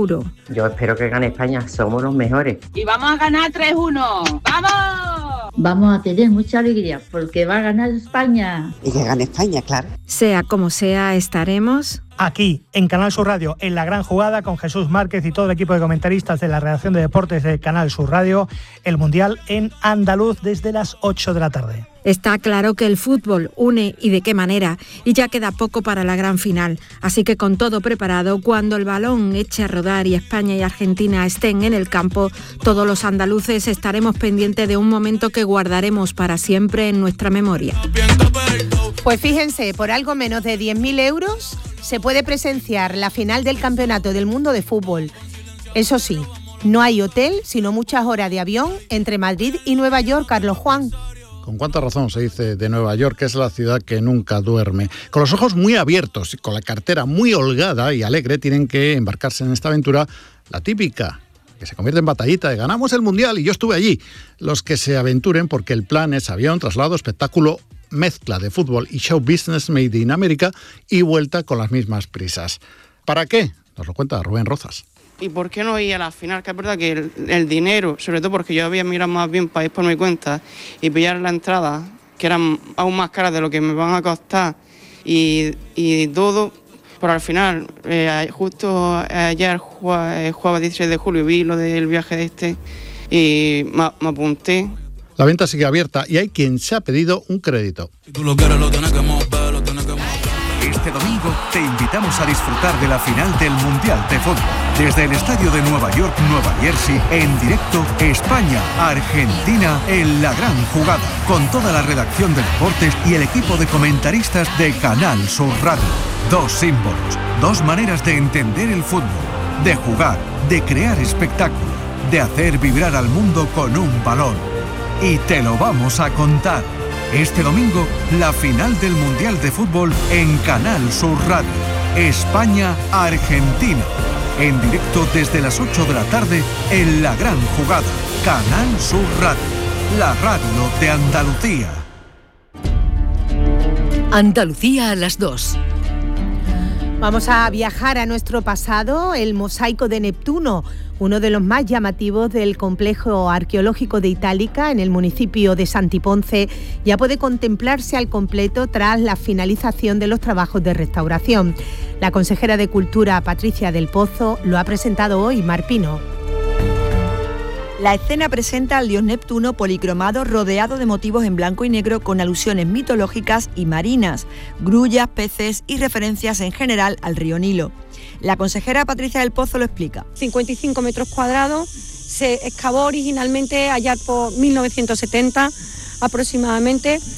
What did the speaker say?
Mauro. Yo espero que gane España, somos los mejores. Y vamos a ganar 3-1. ¡Vamos! Vamos a tener mucha alegría porque va a ganar España. Y que gane España, claro. Sea como sea, estaremos aquí, en Canal Sur Radio, en La Gran Jugada, con Jesús Márquez y todo el equipo de comentaristas de la redacción de deportes de Canal Sur Radio, el Mundial en andaluz desde las 8 de la tarde. Está claro que el fútbol une y de qué manera, y ya queda poco para la gran final. Así que con todo preparado, cuando el balón eche a rodar y España y Argentina estén en el campo, todos los andaluces estaremos pendientes de un momento que guardaremos para siempre en nuestra memoria. Pues fíjense, por algo menos de 10.000 euros se puede presenciar la final del Campeonato del Mundo de Fútbol. Eso sí, no hay hotel, sino muchas horas de avión entre Madrid y Nueva York, Carlos Juan. Con cuánta razón se dice de Nueva York, que es la ciudad que nunca duerme. Con los ojos muy abiertos y con la cartera muy holgada y alegre, tienen que embarcarse en esta aventura, la típica, que se convierte en batallita de ganamos el Mundial y yo estuve allí. Los que se aventuren, porque el plan es avión, traslado, espectáculo, mezcla de fútbol y show business made in America y vuelta con las mismas prisas. ¿Para qué? Nos lo cuenta Rubén Rozas. ¿Y por qué no ir a la final? Que es verdad que el dinero, sobre todo porque yo había mirado más bien para ir por mi cuenta y pillar la entrada, que eran aún más caras de lo que me van a costar y todo, pero al final, justo ayer, jueves 16 de julio, vi lo del viaje y me apunté. La venta sigue abierta y hay quien se ha pedido un crédito. Este domingo te invitamos a disfrutar de la final del Mundial de Fútbol. Desde el estadio de Nueva York, Nueva Jersey, en directo, España-Argentina en La Gran Jugada. Con toda la redacción de deportes y el equipo de comentaristas de Canal Sur Radio. Dos símbolos, dos maneras de entender el fútbol, de jugar, de crear espectáculo, de hacer vibrar al mundo con un balón. Y te lo vamos a contar. Este domingo, la final del Mundial de Fútbol en Canal Sur Radio. España-Argentina. En directo desde las 8 de la tarde en La Gran Jugada. Canal Sur Radio. La radio de Andalucía. Andalucía a las 2. Vamos a viajar a nuestro pasado, el mosaico de Neptuno, uno de los más llamativos del complejo arqueológico de Itálica, en el municipio de Santiponce, ya puede contemplarse al completo tras la finalización de los trabajos de restauración. La consejera de Cultura, Patricia del Pozo, lo ha presentado hoy, Mar Pino. La escena presenta al dios Neptuno policromado rodeado de motivos en blanco y negro con alusiones mitológicas y marinas, grullas, peces y referencias en general al río Nilo. La consejera Patricia del Pozo lo explica. 55 metros cuadrados, se excavó originalmente allá por 1970 aproximadamente.